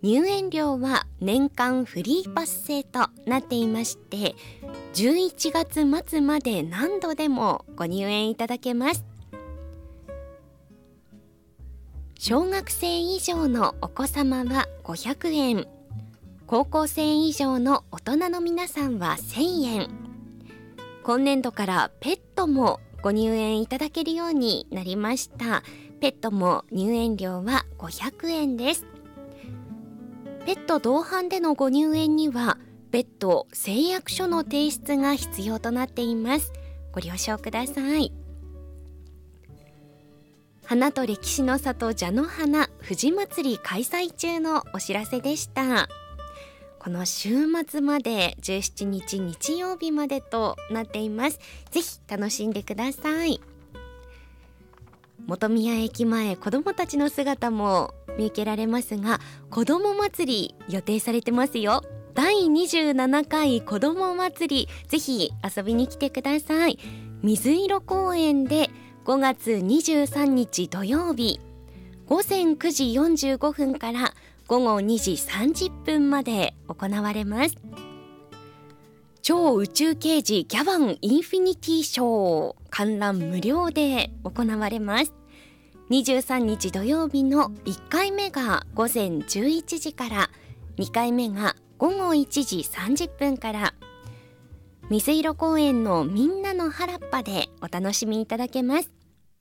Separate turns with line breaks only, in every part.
入園料は年間フリーパス制となっていまして、11月末まで何度でもご入園いただけます。小学生以上のお子様は500円、高校生以上の大人の皆さんは1000円。今年度からペットもご入園いただけるようになりました。ペットも入園料は500円です。ペット同伴でのご入園には別途誓約書の提出が必要となっています。ご了承ください。花と歴史の里蛇の花藤祭り開催中のお知らせでした。この週末まで17日日曜日までとなっています。ぜひ楽しんでください。本宮駅前、子どもたちの姿も見受けられますが、子ども祭り予定されてますよ。第27回子ども祭り、ぜひ遊びに来てください。水色公園で5月23日土曜日、午前9時45分から午後2時30分まで行われます。超宇宙刑事ギャバンインフィニティショー、観覧無料で行われます。23日土曜日の1回目が午前11時から、2回目が午後1時30分から、水色公園のみんなの原っぱでお楽しみいただけます。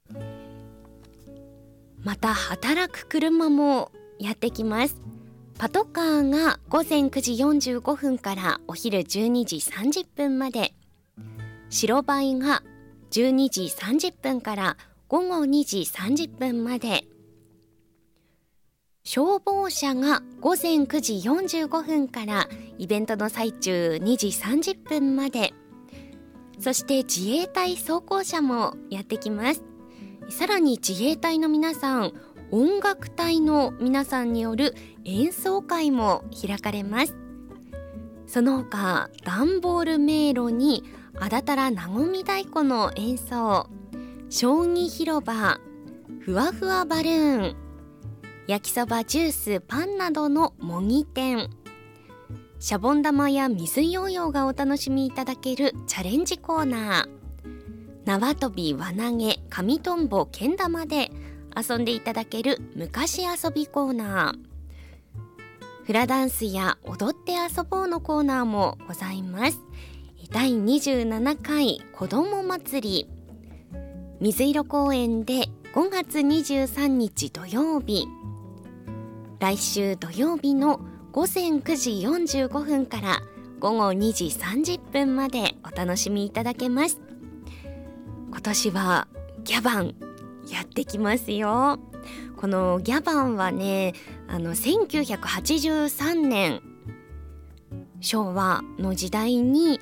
また働く車もやってきます。パトカーが午前9時45分からお昼12時30分まで、白バイが12時30分から午後2時30分まで、消防車が午前9時45分からイベントの最中2時30分まで、そして自衛隊装甲車もやってきます。さらに自衛隊の皆さん、音楽隊の皆さんによる演奏会も開かれます。その他、段ボール迷路にあだたらなごみ太鼓の演奏、将棋広場、ふわふわバルーン、焼きそば、ジュース、パンなどの模擬店、シャボン玉や水ヨーヨーがお楽しみいただけるチャレンジコーナー、縄跳び、輪投げ、紙とんぼ、けん玉で遊んでいただける昔遊びコーナー、フラダンスや踊って遊ぼうのコーナーもございます。第27回子ども祭り、水色公園で5月23日土曜日、来週土曜日の午前9時45分から午後2時30分までお楽しみいただけます。今年はギャバンやってきますよ。このギャバンはね、1983年昭和の時代に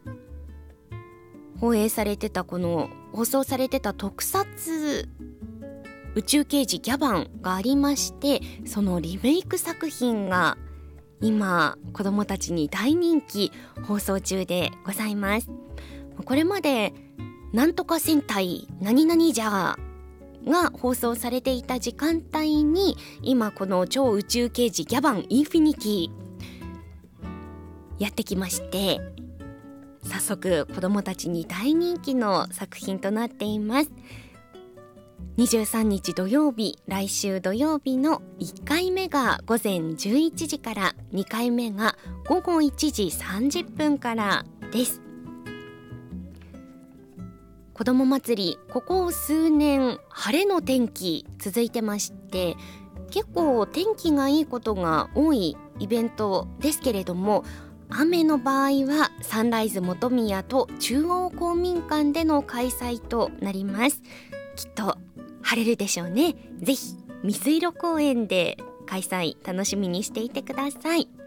放送されてた特撮宇宙刑事ギャバンがありまして、そのリメイク作品が今子どもたちに大人気、放送中でございます。これまでなんとか戦隊何々じゃが放送されていた時間帯に、今この超宇宙刑事ギャバンインフィニティやってきまして、早速子どもたちに大人気の作品となっています。23日土曜日、来週土曜日の1回目が午前11時から、2回目が午後1時30分からです。子ども祭り、ここ数年晴れの天気続いてまして、結構天気がいいことが多いイベントですけれども、雨の場合はサンライズ本宮と中央公民館での開催となります。きっと晴れるでしょうね。ぜひ水色公園で開催楽しみにしていてください。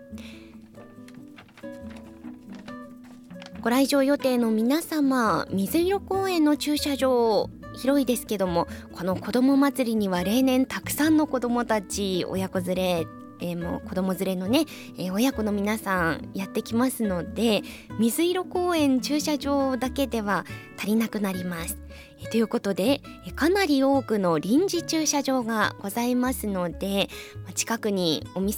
ご来場予定の皆様、水色公園の駐車場広いですけども、この子ども祭りには例年たくさんの子どもたち、親子連れ、もう子ども連れのね、親子の皆さんやってきますので、水色公園駐車場だけでは足りなくなります。ということで、かなり多くの臨時駐車場がございますので、近くにお店